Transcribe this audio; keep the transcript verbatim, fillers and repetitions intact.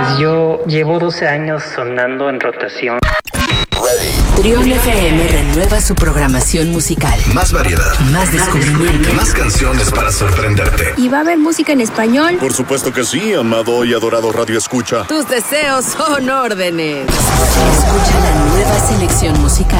Yo llevo doce años sonando en rotación. Trión F M renueva su programación musical. Más variedad, más descubrimiento, más canciones para sorprenderte. ¿Y va a haber música en español? Por supuesto que sí, amado y adorado Radio Escucha. Tus deseos son órdenes. Escucha la nueva selección musical